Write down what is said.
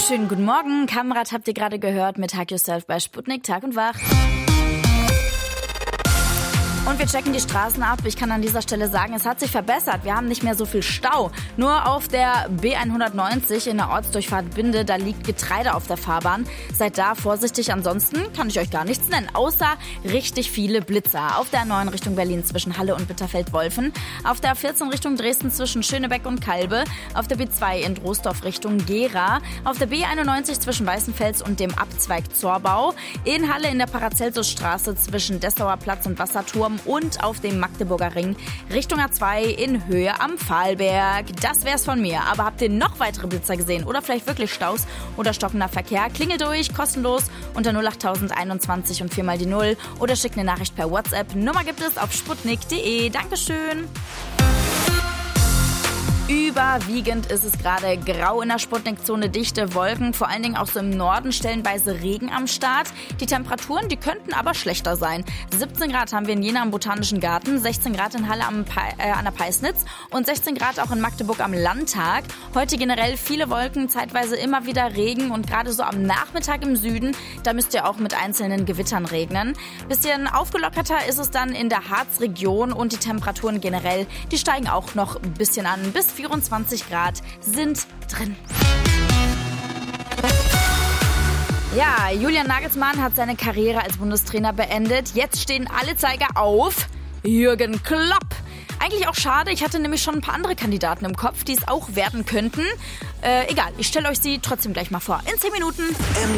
Schönen guten Morgen. Kamrat habt ihr gerade gehört mit Hug Yourself bei Sputnik, Tag und Wach. Und wir checken die Straßen ab. Ich kann an dieser Stelle sagen, es hat sich verbessert. Wir haben nicht mehr so viel Stau. Nur auf der B190 in der Ortsdurchfahrt Binde, da liegt Getreide auf der Fahrbahn. Seid da vorsichtig, ansonsten kann ich euch gar nichts nennen, außer richtig viele Blitzer. Auf der 9 Richtung Berlin zwischen Halle und Bitterfeld-Wolfen. Auf der 14 Richtung Dresden zwischen Schönebeck und Kalbe. Auf der B2 in Troisdorf Richtung Gera. Auf der B91 zwischen Weißenfels und dem Abzweig Zorbau. In Halle in der Paracelsusstraße zwischen Dessauer Platz und Wasserturm. Und auf dem Magdeburger Ring Richtung A2 in Höhe am Pfahlberg. Das wär's von mir. Aber habt ihr noch weitere Blitzer gesehen oder vielleicht wirklich Staus oder stockender Verkehr? Klingelt durch, kostenlos unter 08021 und 4 mal die 0 oder schickt eine Nachricht per WhatsApp. Nummer gibt es auf sputnik.de. Dankeschön. Überwiegend ist es gerade grau in der Sputnik-Zone, dichte Wolken, vor allen Dingen auch so im Norden stellenweise Regen am Start. Die Temperaturen, die könnten aber schlechter sein. 17 Grad haben wir in Jena am Botanischen Garten, 16 Grad in Halle an der Peisnitz und 16 Grad auch in Magdeburg am Landtag. Heute generell viele Wolken, zeitweise immer wieder Regen und gerade so am Nachmittag im Süden, da müsst ihr auch mit einzelnen Gewittern regnen. Bisschen aufgelockerter ist es dann in der Harzregion und die Temperaturen generell, die steigen auch noch ein bisschen an, bis 24 Grad sind drin. Ja, Julian Nagelsmann hat seine Karriere als Bundestrainer beendet. Jetzt stehen alle Zeiger auf Jürgen Klopp. Eigentlich auch schade, ich hatte nämlich schon ein paar andere Kandidaten im Kopf, die es auch werden könnten. Egal, ich stelle euch sie trotzdem gleich mal vor. In 10 Minuten.